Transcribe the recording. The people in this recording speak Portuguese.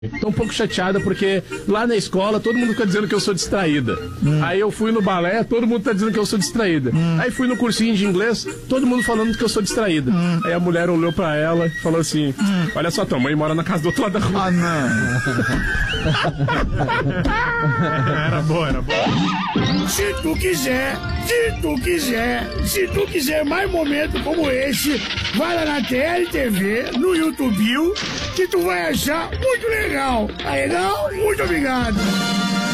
Tô um pouco chateada porque lá na escola todo mundo fica dizendo que eu sou distraída. Aí eu fui no balé, todo mundo tá dizendo que eu sou distraída. Aí fui no cursinho de inglês, todo mundo falando que eu sou distraída. Aí a mulher olhou pra ela e falou assim: olha só, tua mãe mora na casa do outro lado da rua. Ah, não. Era boa, era boa. Se tu quiser mais momentos como esse, vai lá na TLTV, no YouTube, que tu vai achar muito legal. Aí não? Muito obrigado.